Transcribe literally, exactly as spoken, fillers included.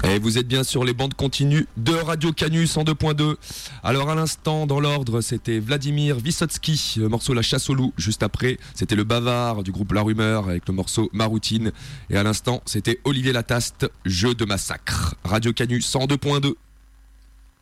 Et vous êtes bien sur les bandes continues de Radio Canu cent deux point deux. Alors à l'instant, dans l'ordre, c'était Vladimir Vysotsky, le morceau La Chasse au loup. Juste après, c'était le Bavard du groupe La Rumeur avec le morceau Ma Routine. Et à l'instant, c'était Olivier Lataste, Jeu de massacre. Radio Canu cent deux point deux.